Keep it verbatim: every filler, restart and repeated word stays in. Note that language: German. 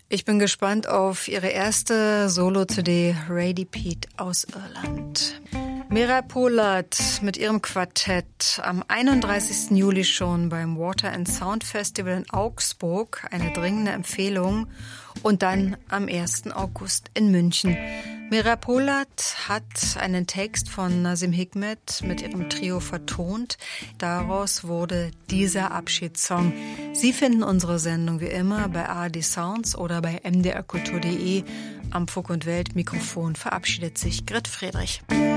Ich bin gespannt auf ihre erste Solo-C D Radie Peat aus Irland. Mireille Polat mit ihrem Quartett am einunddreißigsten Juli schon beim Water and Sound Festival in Augsburg, eine dringende Empfehlung, und dann am ersten August in München. Mireille Polat hat einen Text von Nazim Hikmet mit ihrem Trio vertont. Daraus wurde dieser Abschiedssong. Sie finden unsere Sendung wie immer bei A R D Sounds oder bei m d r kultur punkt d e. Am Funk und Welt Mikrofon verabschiedet sich Grit Friedrich.